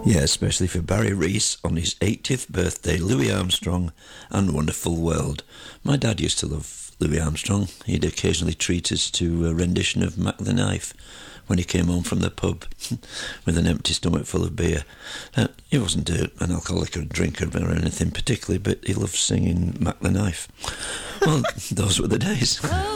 Yeah, especially for Barry Reese on his 80th birthday, Louis Armstrong and Wonderful World. My dad used to love Louis Armstrong. He'd occasionally treat us to a rendition of Mac the Knife when he came home from the pub with an empty stomach full of beer. He wasn't an alcoholic or drinker or anything particularly, but he loved singing Mac the Knife. Well, those were the days.